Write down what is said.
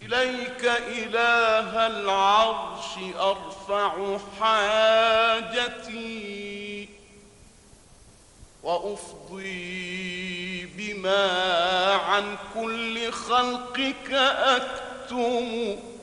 إليك إله العرش أرفع حاجتي، وأفضي بما عن كل خلقك أكتم